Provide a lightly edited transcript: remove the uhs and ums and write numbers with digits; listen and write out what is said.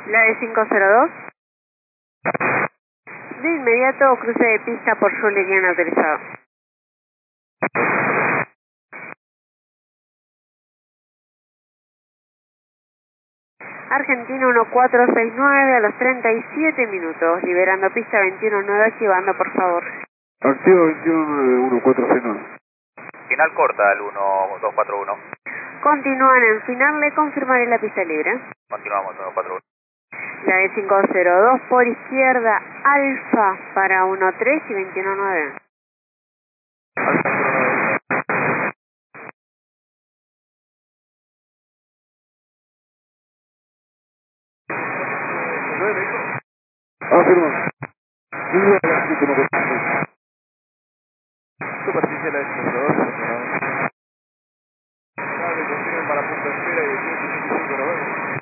La de 502. De inmediato, cruce de pista por su línea no autorizado. Argentina 1469 a los 37 minutos, liberando pista 219, activando por favor. Activo 21-1469. Final corta el 1241. Continúan en final, le confirmaré la pista libre. Continuamos 141. La de 502 por izquierda, Alfa para 13 y 219. Afirma. Superficie la de 502. Dale, confirmen para punto de espera y 18.5 grados.